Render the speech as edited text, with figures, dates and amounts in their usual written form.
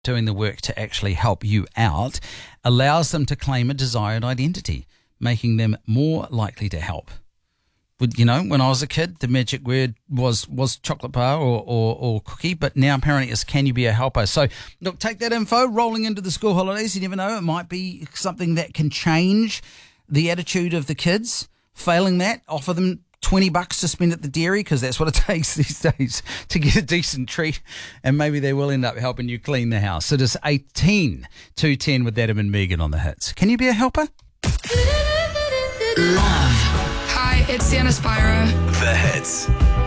doing the work to actually help you out allows them to claim a desired identity, making them more likely to help. You know, when I was a kid, the magic word was chocolate bar or cookie, but now apparently it's can you be a helper? So, look, take that info, rolling into the school holidays. You never know, it might be something that can change the attitude of the kids. Failing that, offer them $20 to spend at the dairy, because that's what it takes these days to get a decent treat, and maybe they will end up helping you clean the house. It is 18 to 10 with Adam and Megan on the hits. Can you be a helper? Love. Hi, it's Sienna Spyro. The hits.